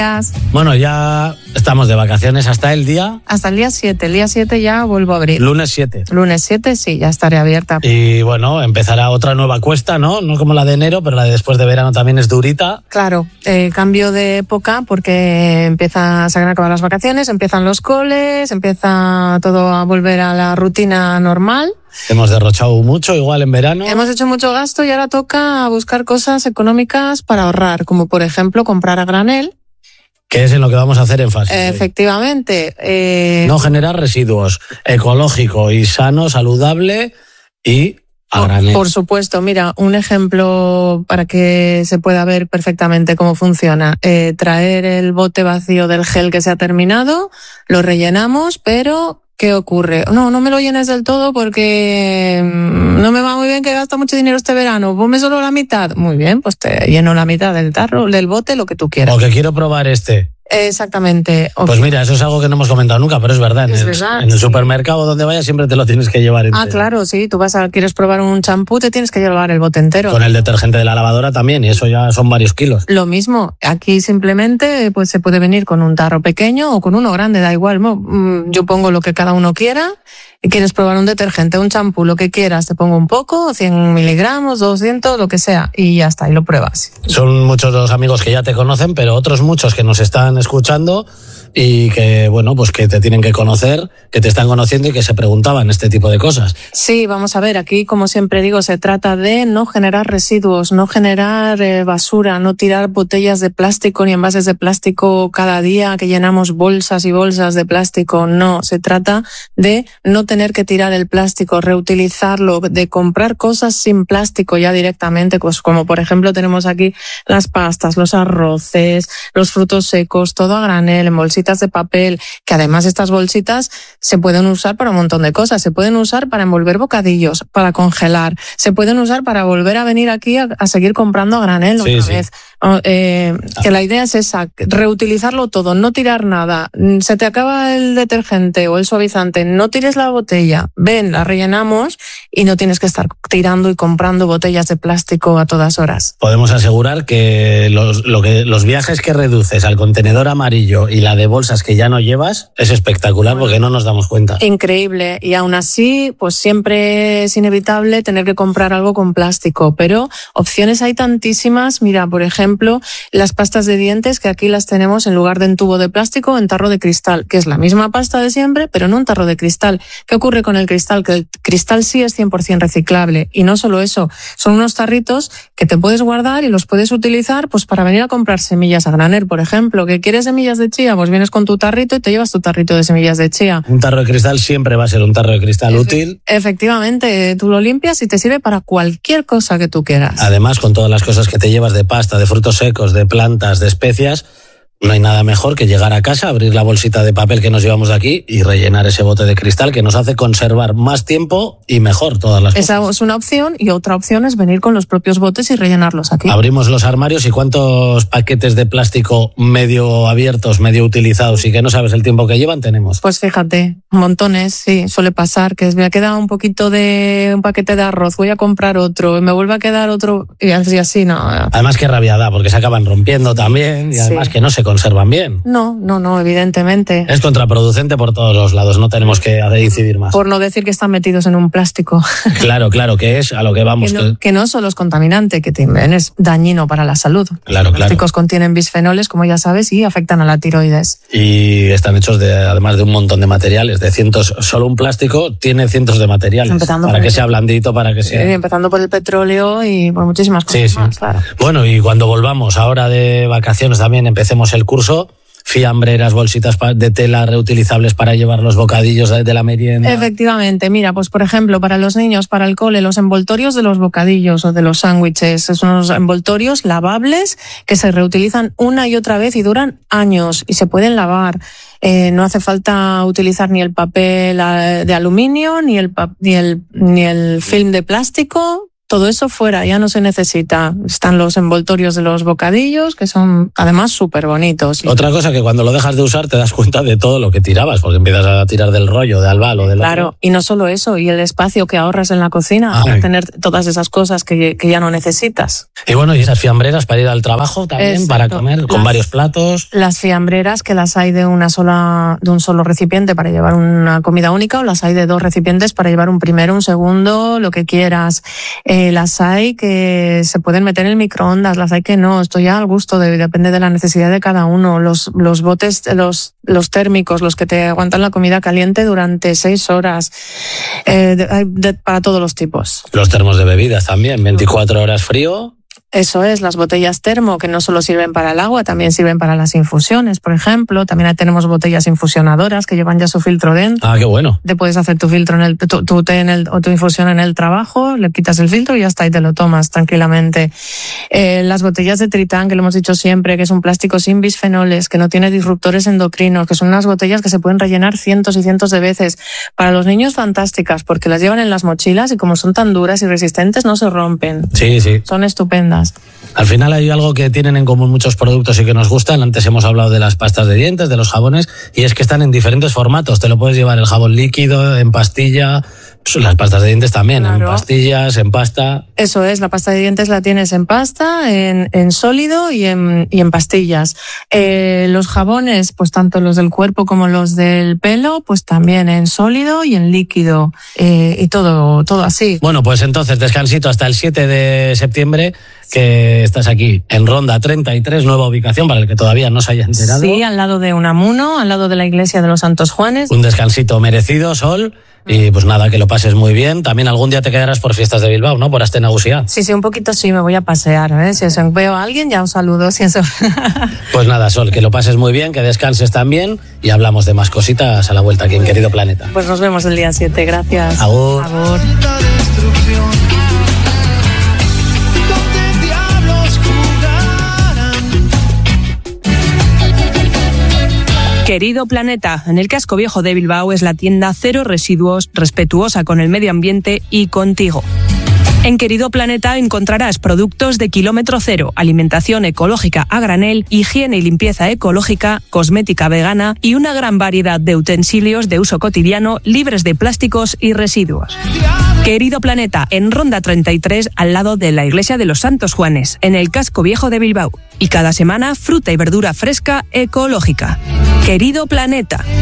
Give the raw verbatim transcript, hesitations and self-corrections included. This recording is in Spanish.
Bueno, ya estamos de vacaciones hasta el día... Hasta el día siete. El día siete ya vuelvo a abrir. Lunes siete. Lunes siete, sí, ya estaré abierta. Y bueno, empezará otra nueva cuesta, ¿no? No como la de enero, pero la de después de verano también es durita. Claro, eh, cambio de época porque empieza, se van a acabar las vacaciones, empiezan los coles, empieza todo a volver a la rutina normal. Hemos derrochado mucho, igual en verano. Hemos hecho mucho gasto y ahora toca buscar cosas económicas para ahorrar, como por ejemplo comprar a granel. Que es en lo que vamos a hacer énfasis. Efectivamente. Eh... No generar residuos, ecológico y sano, saludable y a granel. Por supuesto, mira, un ejemplo para que se pueda ver perfectamente cómo funciona. Eh, traer el bote vacío del gel que se ha terminado, lo rellenamos, pero... ¿qué ocurre? No, no me lo llenes del todo porque no me va muy bien, que gasto mucho dinero este verano. Ponme solo la mitad. Muy bien, pues te lleno la mitad del tarro, del bote, lo que tú quieras. O que quiero probar este. Exactamente. Okay. Pues mira, eso es algo que no hemos comentado nunca, pero es verdad. En, es el, verdad, en el sí. supermercado donde vayas siempre te lo tienes que llevar entero. Ah, claro, sí. Tú vas a, quieres probar un champú, te tienes que llevar el bote entero. Con el detergente de la lavadora también, y eso ya son varios kilos. Lo mismo. Aquí simplemente pues se puede venir con un tarro pequeño o con uno grande, da igual. Yo pongo lo que cada uno quiera. Y quieres probar un detergente, un champú, lo que quieras, te pongo un poco, cien miligramos, doscientos, lo que sea, y ya está, y lo pruebas. Son muchos los amigos que ya te conocen, pero otros muchos que nos están escuchando y que, bueno, pues que te tienen que conocer, que te están conociendo y que se preguntaban este tipo de cosas. Sí, vamos a ver, aquí, como siempre digo, se trata de no generar residuos, no generar eh, basura, no tirar botellas de plástico ni envases de plástico cada día, que llenamos bolsas y bolsas de plástico. No, se trata de no tener que tirar el plástico, reutilizarlo, de comprar cosas sin plástico ya directamente, pues como por ejemplo tenemos aquí las pastas, los arroces, los frutos secos, todo a granel, en bolsitas de papel, que además estas bolsitas se pueden usar para un montón de cosas. Se pueden usar para envolver bocadillos, para congelar, se pueden usar para volver a venir aquí a, a seguir comprando a granel sí, otra sí. vez. Eh, que la idea es esa, reutilizarlo todo, no tirar nada. Se te acaba el detergente o el suavizante, no tires la botella, ven, la rellenamos y no tienes que estar tirando y comprando botellas de plástico a todas horas. Podemos asegurar que los, lo que los viajes que reduces al contenedor amarillo y la de bolsas que ya no llevas es espectacular porque no nos damos cuenta. Increíble. Y aún así, pues siempre es inevitable tener que comprar algo con plástico, pero opciones hay tantísimas. Mira, por ejemplo, las pastas de dientes, que aquí las tenemos en lugar de en tubo de plástico, en tarro de cristal, que es la misma pasta de siempre, pero no en tarro de cristal. ¿Qué ocurre con el cristal? Que el cristal sí es cien por ciento reciclable. Y no solo eso, son unos tarritos que te puedes guardar y los puedes utilizar pues para venir a comprar semillas a granel, por ejemplo. ¿Que quieres semillas de chía? Pues vienes con tu tarrito y te llevas tu tarrito de semillas de chía. Un tarro de cristal siempre va a ser un tarro de cristal Efe- útil. Efectivamente, tú lo limpias y te sirve para cualquier cosa que tú quieras. Además, con todas las cosas que te llevas de pasta, de frutos secos, de plantas, de especias, no hay nada mejor que llegar a casa, abrir la bolsita de papel que nos llevamos de aquí y rellenar ese bote de cristal que nos hace conservar más tiempo y mejor todas las cosas. Esa es una opción, y otra opción es venir con los propios botes y rellenarlos aquí. Abrimos los armarios y cuántos paquetes de plástico medio abiertos, medio utilizados y que no sabes el tiempo que llevan tenemos. Pues fíjate, montones, sí, suele pasar que me ha quedado un poquito de un paquete de arroz, voy a comprar otro y me vuelve a quedar otro y así, así no. Además qué rabia da porque se acaban rompiendo también y además sí. que no se conservan bien. No, no, no, evidentemente. Es contraproducente por todos los lados, no tenemos que incidir más. Por no decir que están metidos en un plástico. Claro, claro, que es a lo que vamos. Que no, que no solo es contaminante, que también es dañino para la salud. Claro, los claro. plásticos contienen bisfenoles, como ya sabes, y afectan a la tiroides. Y están hechos de, además de un montón de materiales, de cientos. Solo un plástico tiene cientos de materiales. Empezando para que el... sea blandito, para que sea... Sí, empezando por el petróleo y por muchísimas cosas sí, más, sí. claro. Bueno, y cuando volvamos ahora de vacaciones también empecemos el curso... Fiambreras, bolsitas de tela reutilizables para llevar los bocadillos de la merienda. Efectivamente, mira, pues por ejemplo, para los niños, para el cole, los envoltorios de los bocadillos o de los sándwiches, son unos envoltorios lavables que se reutilizan una y otra vez y duran años y se pueden lavar. Eh, no hace falta utilizar ni el papel de aluminio, ni el, ni el, ni el film de plástico. todo eso fuera, ya no se necesita. Están los envoltorios de los bocadillos, que son además súper bonitos. Otra cosa que cuando lo dejas de usar te das cuenta de todo lo que tirabas, porque empiezas a tirar del rollo, de albal o del Claro, otro. y no solo eso, y el espacio que ahorras en la cocina, Ay. para tener todas esas cosas que, que ya no necesitas. Y bueno, y esas fiambreras para ir al trabajo también, Exacto. para comer, con Las- varios platos. Las fiambreras, que las hay de una sola, de un solo recipiente para llevar una comida única, o las hay de dos recipientes para llevar un primero, un segundo, lo que quieras. Eh, las hay que se pueden meter en el microondas, las hay que no. Esto ya al gusto, de, depende de la necesidad de cada uno. Los, los botes, los, los térmicos, los que te aguantan la comida caliente durante seis horas. Eh, de- hay de- para todos los tipos. Los termos de bebidas también, veinticuatro horas frío. Eso es, las botellas termo, que no solo sirven para el agua, también sirven para las infusiones, por ejemplo. También tenemos botellas infusionadoras que llevan ya su filtro dentro. Ah, qué bueno. Te puedes hacer tu filtro en el, tu, tu té en el, o tu infusión en el trabajo, le quitas el filtro y ya está, y te lo tomas tranquilamente. Eh, las botellas de Tritán, que lo hemos dicho siempre, que es un plástico sin bisfenoles, que no tiene disruptores endocrinos, que son unas botellas que se pueden rellenar cientos y cientos de veces. Para los niños, fantásticas, porque las llevan en las mochilas y como son tan duras y resistentes, no se rompen. Sí, sí. Son estupendas. Al final hay algo que tienen en común muchos productos y que nos gustan. Antes hemos hablado de las pastas de dientes, de los jabones, y es que están en diferentes formatos. Te lo puedes llevar el jabón líquido, en pastilla, pues las pastas de dientes también, Claro. en pastillas, en pasta. Eso es, la pasta de dientes la tienes en pasta, en, en sólido y en, y en pastillas. Eh, los jabones, pues tanto los del cuerpo como los del pelo, pues también en sólido y en líquido. Eh, y todo, todo así. Bueno, pues entonces descansito hasta el siete de septiembre, que estás aquí en Ronda treinta y tres, nueva ubicación para el que todavía no se haya enterado. Sí, al lado de Unamuno, al lado de la iglesia de los Santos Juanes. Un descansito merecido, Sol. Y pues nada, que lo pases muy bien. También algún día te quedarás por fiestas de Bilbao, ¿no? Por Aste Nagusia. Sí, sí, un poquito sí, me voy a pasear. ¿eh? Si eso, veo a alguien, ya os saludo. Si eso. Pues nada, Sol, que lo pases muy bien, que descanses también y hablamos de más cositas a la vuelta aquí en Querido Planeta. Pues nos vemos el día siete, gracias. Agur. Agur. Querido Planeta, en el casco viejo de Bilbao es la tienda cero residuos, respetuosa con el medio ambiente y contigo. En Querido Planeta encontrarás productos de kilómetro cero, alimentación ecológica a granel, higiene y limpieza ecológica, cosmética vegana y una gran variedad de utensilios de uso cotidiano libres de plásticos y residuos. Querido Planeta, en Ronda treinta y tres, al lado de la Iglesia de los Santos Juanes, en el casco viejo de Bilbao. Y cada semana fruta y verdura fresca ecológica. Querido Planeta.